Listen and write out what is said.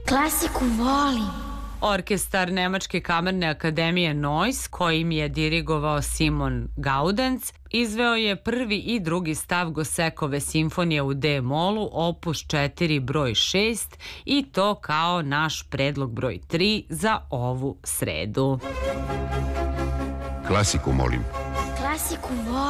Klasiku volim. Orkestar Nemačke kamerne akademije Neuss, kojim je dirigovao Simon Gaudenz, izveo je prvi i drugi stav Gosekove simfonije u D-molu, opus 4 broj 6, i to kao naš predlog broj 3 za ovu sredu. Klasiku molim. Klasiku volim.